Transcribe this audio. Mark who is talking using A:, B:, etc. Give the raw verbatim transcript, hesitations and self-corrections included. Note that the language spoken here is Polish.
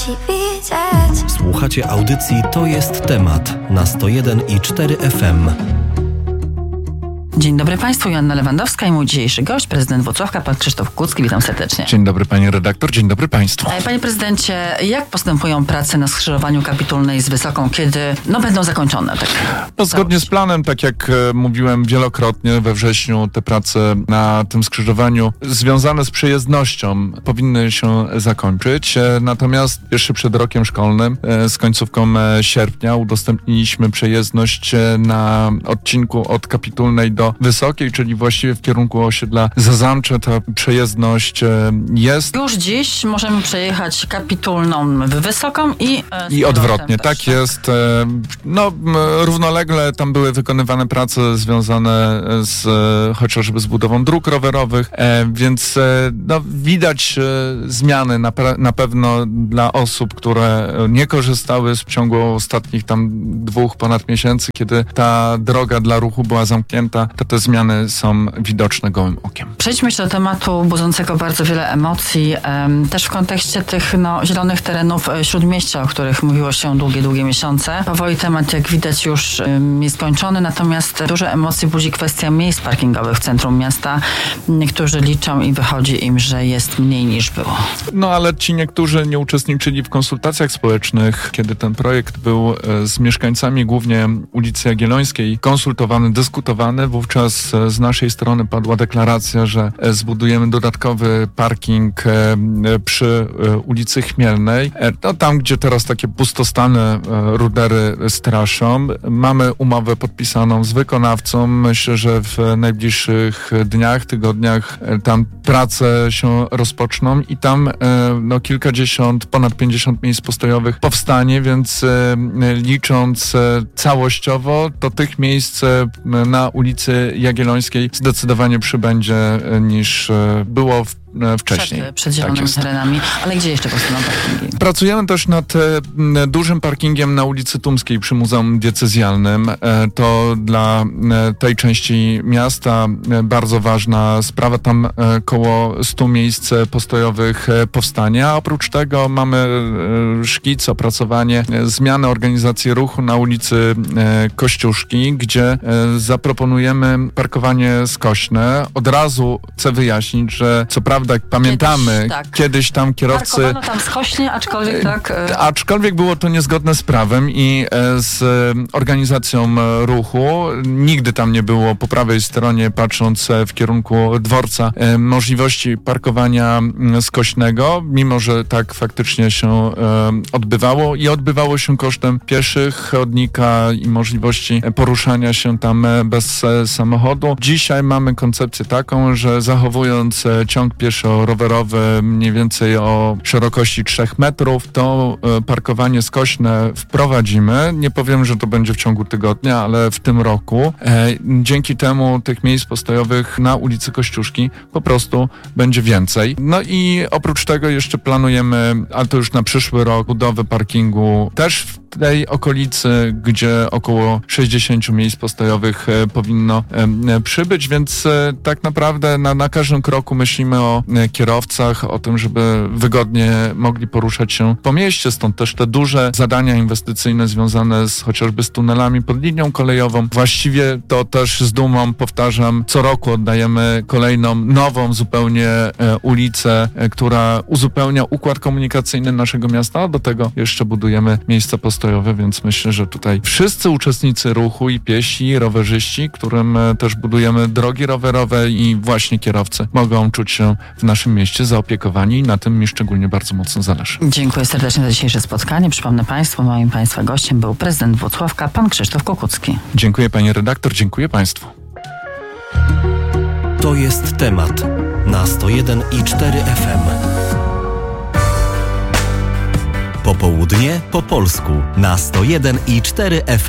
A: Słuchacie audycji To jest temat na sto jeden i cztery F M.
B: Dzień dobry Państwu, Joanna Lewandowska i mój dzisiejszy gość, prezydent Włocławka, pan Krzysztof Kukucki. Witam serdecznie.
C: Dzień dobry pani redaktor, dzień dobry Państwu.
B: Panie prezydencie, jak postępują prace na skrzyżowaniu Kapitulnej z Wysoką, kiedy no, będą zakończone? Tak,
C: no, zgodnie z planem, tak jak e, mówiłem wielokrotnie, we wrześniu te prace na tym skrzyżowaniu związane z przejezdnością powinny się zakończyć. E, natomiast jeszcze przed rokiem szkolnym, e, z końcówką e, sierpnia udostępniliśmy przejezdność e, na odcinku od Kapitulnej do Wysokiej, czyli właściwie w kierunku osiedla Zazamcze. Ta przejezdność e, jest.
B: Już dziś możemy przejechać Kapitulną w Wysoką i e,
C: I odwrotnie,
B: też,
C: tak jest. E, no, m, równolegle tam były wykonywane prace związane z e, chociażby z budową dróg rowerowych, e, więc e, no, widać e, zmiany na, pe- na pewno dla osób, które nie korzystały z w ciągu ostatnich tam dwóch ponad miesięcy, kiedy ta droga dla ruchu była zamknięta, to te zmiany są widoczne gołym okiem.
B: Przejdźmy jeszcze do tematu budzącego bardzo wiele emocji, em, też w kontekście tych no, zielonych terenów e, Śródmieścia, o których mówiło się długie, długie miesiące. Powoli temat, jak widać, już em, jest kończony, natomiast duże emocje budzi kwestia miejsc parkingowych w centrum miasta. Niektórzy liczą i wychodzi im, że jest mniej niż było.
C: No ale ci niektórzy nie uczestniczyli w konsultacjach społecznych, kiedy ten projekt był e, z mieszkańcami głównie ulicy Jagiellońskiej konsultowany, dyskutowany. Wówczas z naszej strony padła deklaracja, że zbudujemy dodatkowy parking przy ulicy Chmielnej. No, tam, gdzie teraz takie pustostane rudery straszą. Mamy umowę podpisaną z wykonawcą. Myślę, że w najbliższych dniach, tygodniach tam prace się rozpoczną i tam no, kilkadziesiąt, ponad pięćdziesiąt miejsc postojowych powstanie, więc licząc całościowo, to tych miejsc na ulicy Jagiellońskiej zdecydowanie przybędzie niż było w wcześniej.
B: Przed, przed zielonymi tak terenami. Ale gdzie jeszcze powstaną parkingi?
C: Pracujemy też nad e, dużym parkingiem na ulicy Tumskiej przy Muzeum Diecezjalnym. E, to dla e, tej części miasta e, bardzo ważna sprawa. Tam e, koło stu miejsc postojowych e, powstanie. A oprócz tego mamy e, szkic, opracowanie e, zmiany organizacji ruchu na ulicy e, Kościuszki, gdzie e, zaproponujemy parkowanie skośne. Od razu chcę wyjaśnić, że co prawda jak pamiętamy, kiedyś, tak. kiedyś tam kierowcy...
B: Parkowano tam skośnie, aczkolwiek tak... E...
C: Aczkolwiek było to niezgodne z prawem i e, z e, organizacją e, ruchu. Nigdy tam nie było po prawej stronie, patrząc e, w kierunku dworca, e, możliwości parkowania m, skośnego, mimo że tak faktycznie się e, odbywało i odbywało się kosztem pieszych, chodnika i możliwości poruszania się tam e, bez e, samochodu. Dzisiaj mamy koncepcję taką, że zachowując e, ciąg pieszo-rowerowy mniej więcej o szerokości trzech metrów, to e, parkowanie skośne wprowadzimy. Nie powiem, że to będzie w ciągu tygodnia, ale w tym roku. E, dzięki temu tych miejsc postojowych na ulicy Kościuszki po prostu będzie więcej. No i oprócz tego jeszcze planujemy, a to już na przyszły rok, budowę parkingu też w tej okolicy, gdzie około sześćdziesiąt miejsc postojowych e, powinno e, przybyć, więc e, tak naprawdę na, na każdym kroku myślimy o e, kierowcach, o tym, żeby wygodnie mogli poruszać się po mieście, stąd też te duże zadania inwestycyjne związane z chociażby z tunelami pod linią kolejową. Właściwie to też z dumą powtarzam, co roku oddajemy kolejną, nową zupełnie e, ulicę, e, która uzupełnia układ komunikacyjny naszego miasta, a do tego jeszcze budujemy miejsca postojowe, więc myślę, że tutaj wszyscy uczestnicy ruchu i piesi, i rowerzyści, którym też budujemy drogi rowerowe i właśnie kierowcy mogą czuć się w naszym mieście zaopiekowani i na tym mi szczególnie bardzo mocno zależy.
B: Dziękuję serdecznie za dzisiejsze spotkanie. Przypomnę Państwu, moim Państwa gościem był prezydent Włocławka, pan Krzysztof Kukucki.
C: Dziękuję pani redaktor, dziękuję Państwu.
A: To jest temat na sto jeden i cztery F M. Popołudnie po polsku na sto jeden i cztery F M.